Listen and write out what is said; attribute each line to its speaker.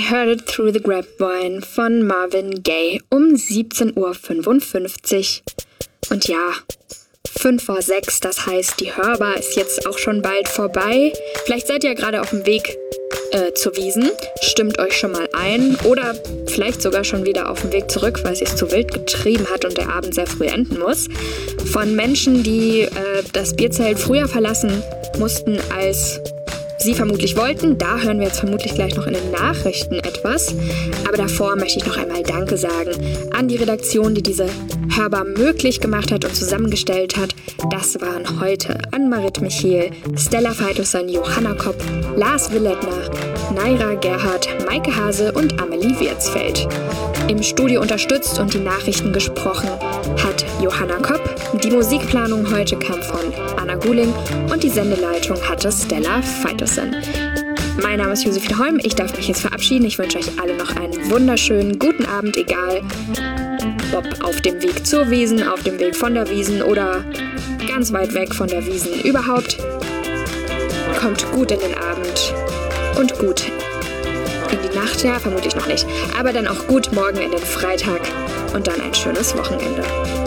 Speaker 1: Heard It Through the Grapevine von Marvin Gaye um 17:55 Uhr. Und ja, 5:06, das heißt, die Hörbar ist jetzt auch schon bald vorbei. Vielleicht seid ihr gerade auf dem Weg zur Wiesn, stimmt euch schon mal ein oder vielleicht sogar schon wieder auf dem Weg zurück, weil es sich zu wild getrieben hat und der Abend sehr früh enden muss. Von Menschen, die das Bierzelt früher verlassen mussten, als sie vermutlich wollten. Da hören wir jetzt vermutlich gleich noch in den Nachrichten etwas. Aber davor möchte ich noch einmal Danke sagen an die Redaktion, die diese Hörbar möglich gemacht hat und zusammengestellt hat. Das waren heute Ann-Marit Michiel, Stella Feitussen, Johanna Kopp, Lars Willettner, Naira Gerhardt, Maike Hase und Amelie Wirtsfeld. Im Studio unterstützt und die Nachrichten gesprochen hat Johanna Kopp. Die Musikplanung heute kam von Anna Guling und die Sendeleitung hatte Stella Feitussen. Mein Name ist Josephine Holm, ich darf mich jetzt verabschieden. Ich wünsche euch alle noch einen wunderschönen guten Abend, egal ob auf dem Weg zur Wiesn, auf dem Weg von der Wiesn oder ganz weit weg von der Wiesn. Überhaupt kommt gut in den Abend und gut in die Nacht, ja, vermutlich noch nicht, aber dann auch gut morgen in den Freitag und dann ein schönes Wochenende.